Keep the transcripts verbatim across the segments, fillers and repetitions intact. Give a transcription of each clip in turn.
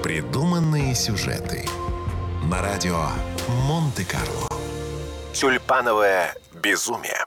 Непридуманные сюжеты на радио Монте-Карло. Тюльпановое безумие.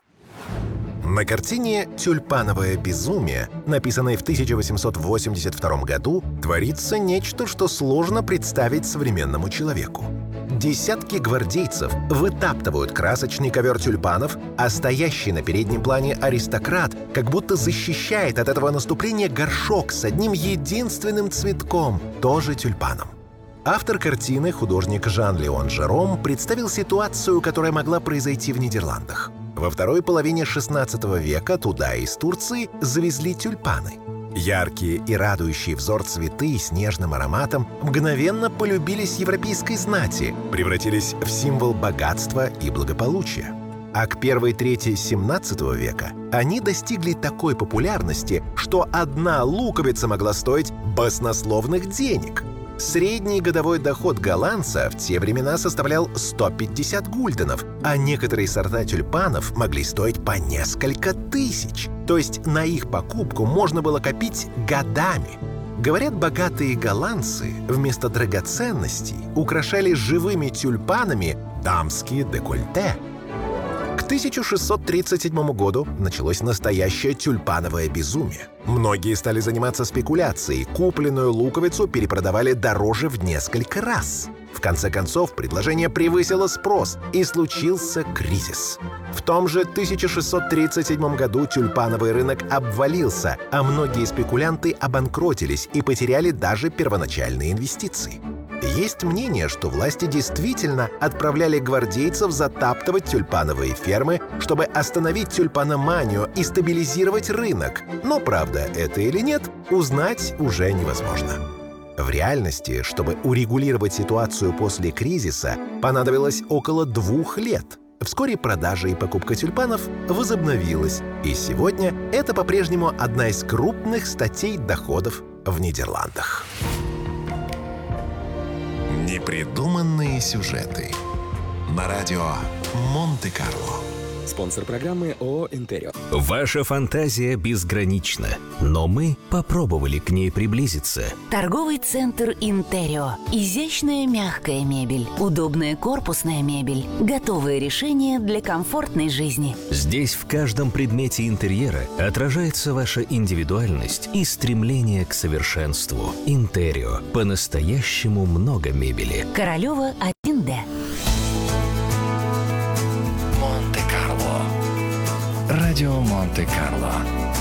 На картине «Тюльпановое безумие», написанной в тысяча восемьсот восемьдесят втором году, творится нечто, что сложно представить современному человеку. Десятки гвардейцев вытаптывают красочный ковер тюльпанов, а стоящий на переднем плане аристократ как будто защищает от этого наступления горшок с одним единственным цветком, тоже тюльпаном. Автор картины, художник Жан-Леон Жером, представил ситуацию, которая могла произойти в Нидерландах. Во второй половине шестнадцатого века туда из Турции завезли тюльпаны. Яркие и радующие взор цветы с нежным ароматом мгновенно полюбились европейской знати, превратились в символ богатства и благополучия. А к первой трети семнадцатого века они достигли такой популярности, что одна луковица могла стоить баснословных денег. Средний годовой доход голландца в те времена составлял сто пятьдесят гульденов, а некоторые сорта тюльпанов могли стоить по несколько тысяч. То есть на их покупку можно было копить годами. Говорят, богатые голландцы вместо драгоценностей украшали живыми тюльпанами дамские декольте. К тысяча шестьсот тридцать седьмому году началось настоящее тюльпановое безумие. Многие стали заниматься спекуляцией, купленную луковицу перепродавали дороже в несколько раз. В конце концов, предложение превысило спрос, и случился кризис. В том же тысяча шестьсот тридцать седьмом году тюльпановый рынок обвалился, а многие спекулянты обанкротились и потеряли даже первоначальные инвестиции. Есть мнение, что власти действительно отправляли гвардейцев затаптывать тюльпановые фермы, чтобы остановить тюльпаноманию и стабилизировать рынок. Но правда это или нет, узнать уже невозможно. В реальности, чтобы урегулировать ситуацию после кризиса, понадобилось около двух лет. Вскоре продажа и покупка тюльпанов возобновилась, и сегодня это по-прежнему одна из крупных статей доходов в Нидерландах. Непридуманные сюжеты на радио Монте-Карло. Спонсор программы ООО «Интерио». Ваша фантазия безгранична, но мы попробовали к ней приблизиться. Торговый центр «Интерио». Изящная мягкая мебель, удобная корпусная мебель, готовые решения для комфортной жизни. Здесь в каждом предмете интерьера отражается ваша индивидуальность и стремление к совершенству. «Интерио». По-настоящему много мебели. Королева, один Д. Радио Монте-Карло.